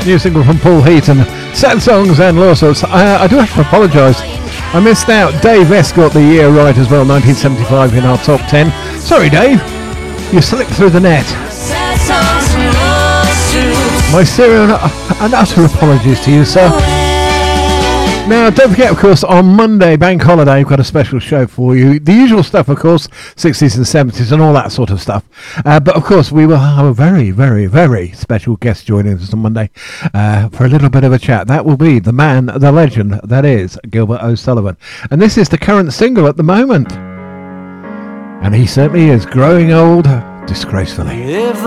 New single from Paul Heaton, Sad Songs and Lawsuits. I do have to apologise. I missed out. Dave S got the year right as well, 1975 in our top 10. Sorry, Dave. You slipped through the net. My serious and utter apologies to you, sir. Now, don't forget, of course, on Monday, Bank Holiday, we've got a special show for you. The usual stuff, of course, 60s and 70s and all that sort of stuff. But, of course, we will have a very, very, very special guest joining us on Monday for a little bit of a chat. That will be the man, the legend, that is Gilbert O'Sullivan. And this is the current single at the moment. And he certainly is growing old disgracefully.